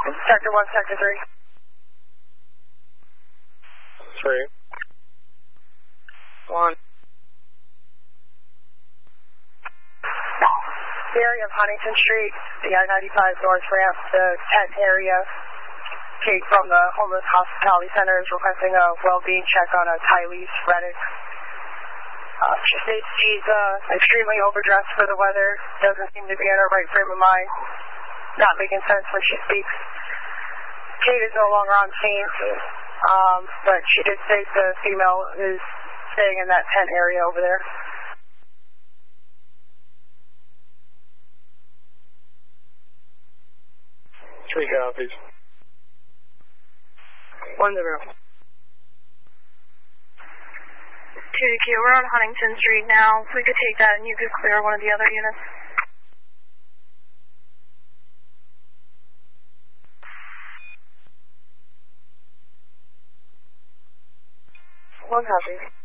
Sector 1, Sector 3. 3. 1. The area of Huntington Street, the I-95 North ramp, the tent area. Kate from the Homeless Hospitality Center is requesting a well-being check on a Tylese Reddick. She states she's extremely overdressed for the weather, doesn't seem to be in her right frame of mind, not making sense when she speaks. Kate is no longer on scene, but she did state the female is staying in that tent area over there. Three copies. 1-0. 2DQ, we're on Huntington Street now. If we could take that and you could clear one of the other units. 1 copy.